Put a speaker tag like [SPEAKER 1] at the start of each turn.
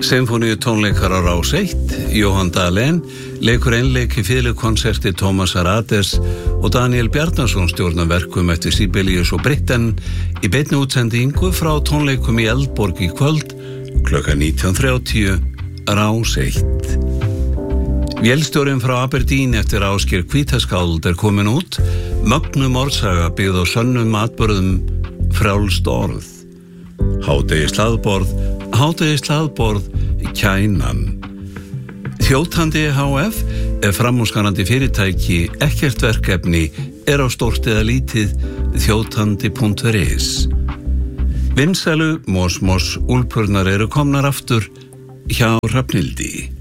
[SPEAKER 1] Sinfóníutónleikar á Rás 1, Jóhann Dahlén leikur einleik í fiðlukonserti Tómasar Ades og Daniel Bjarnason stjórnar verkum eftir Sibelius og Britten í beinni útsendingu frá tónleikum í Eldborg í kvöld klukkan 19:30, Rás 1. Vélstjórinn frá Aberdeen eftir Ásgeir Hvítaskáld komin út, mögnum orðsaga byggð á sönnum atburðum, frjálst orð. Hádegishlaðborð Kænan. Þjóðhandi HF framúrskarandi fyrirtæki, ekkert verkefni á stórt eða lítið, þjóðhandi.is. Vinsælu Mos úlpurnar komnar aftur hjá Hrafnhildi.